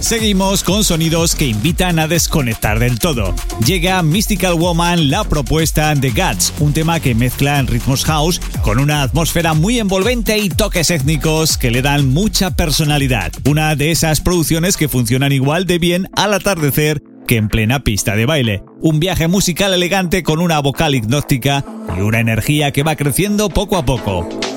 Seguimos con sonidos que invitan a desconectar del todo. Llega Mystical Woman, la propuesta de Guts, un tema que mezcla en ritmos house con una atmósfera muy envolvente y toques étnicos que le dan mucha personalidad. Una de esas producciones que funcionan igual de bien al atardecer que en plena pista de baile. Un viaje musical elegante con una vocal hipnótica y una energía que va creciendo poco a poco.